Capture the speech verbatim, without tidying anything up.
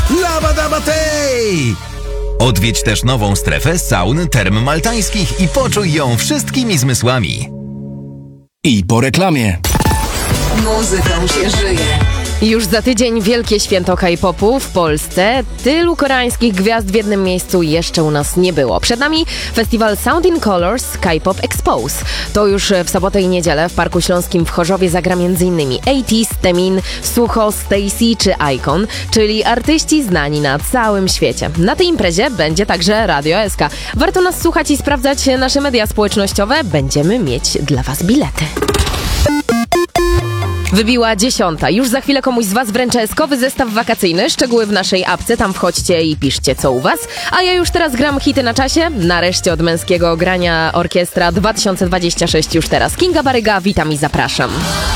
Labadabatej! Odwiedź też nową strefę saun term maltańskich i poczuj ją wszystkimi zmysłami. I po reklamie. Muzyką się żyje. Już za tydzień wielkie święto K-popu w Polsce. Tylu koreańskich gwiazd w jednym miejscu jeszcze u nas nie było. Przed nami festiwal Sound in Colors K-pop Expose. To już w sobotę i niedzielę w Parku Śląskim w Chorzowie zagra m.in. osiemdziesiąt, Temin, Suho, Stacy czy Icon, czyli artyści znani na całym świecie. Na tej imprezie będzie także Radio S K. Warto nas słuchać i sprawdzać nasze media społecznościowe. Będziemy mieć dla Was bilety. Wybiła dziesiąta. Już za chwilę komuś z Was wręczę eskowy zestaw wakacyjny. Szczegóły w naszej apce, tam wchodźcie i piszcie co u Was. A ja już teraz gram hity na czasie. Nareszcie od męskiego grania Orkiestra dwa tysiące dwadzieścia sześć już teraz. Kinga Baryga, witam i zapraszam.